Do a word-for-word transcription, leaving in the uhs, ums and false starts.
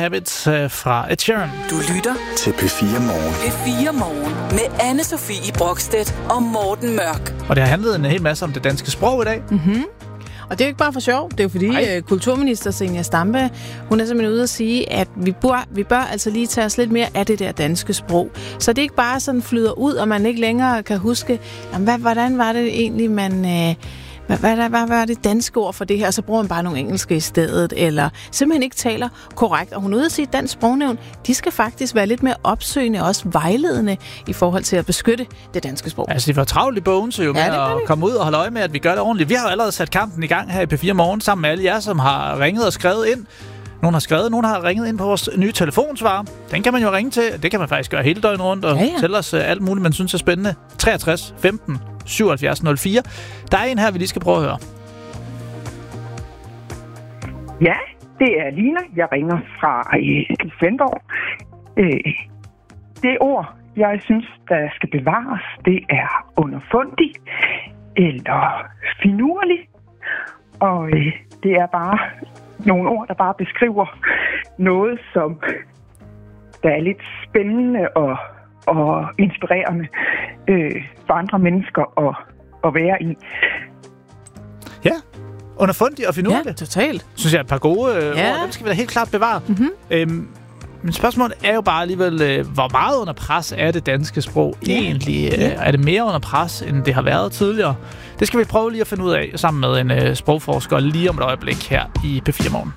Habit øh, fra Ed Sheeran. Du lytter til P fire Morgen. P fire Morgen med Anne-Sophie Brokstedt og Morten Mørk. Og det har handlet en hel masse om det danske sprog i dag. Mm-hmm. Og det er jo ikke bare for sjov. Det er jo fordi uh, kulturminister Zenia Stampe, hun er simpelthen ude at sige, at vi bør, vi bør altså lige tage os lidt mere af det der danske sprog. Så det ikke bare sådan flyder ud, og man ikke længere kan huske, jamen, hvad, hvordan var det egentlig, man... Uh, Hvad, hvad, hvad, hvad er det danske ord for det her? Og så bruger man bare nogle engelske i stedet, eller simpelthen ikke taler korrekt. Og hun er ude at sige, at Dansk Sprognævn, de skal faktisk være lidt mere opsøgende og også vejledende i forhold til at beskytte det danske sprog. Altså, de var travlt i bogen, så jo med ja, at komme ud og holde øje med, at vi gør det ordentligt. Vi har jo allerede sat kampen i gang her i P fire Morgen sammen med alle jer, som har ringet og skrevet ind. Nogle har skrevet, nogle har ringet ind på vores nye telefonsvarer. Den kan man jo ringe til. Det kan man faktisk gøre hele døgnet rundt og ja, ja. fortælle os alt muligt, man synes er spændende. treogtres femten syvoghalvfjerds nul fire. Der er en her, vi lige skal prøve at høre. Ja, det er Lina. Jeg ringer fra øh, Svendborg. Øh, det ord, jeg synes, der skal bevares, det er underfundig eller finurlig. Og øh, det er bare nogle ord, der bare beskriver noget, som der er lidt spændende og, og inspirerende øh, for andre mennesker at, at være i. Ja, underfundig og finurlig. Ja, totalt. Synes jeg er et par gode øh, ja. ord. Dem skal vi da helt klart bevare. Mm-hmm. Øhm, men spørgsmålet er jo bare alligevel, øh, hvor meget under pres er det danske sprog ja. egentlig? Øh, ja. Er det mere under pres, end det har været tidligere? Det skal vi prøve lige at finde ud af sammen med en øh, sprogforsker lige om et øjeblik her i P fire Morgen.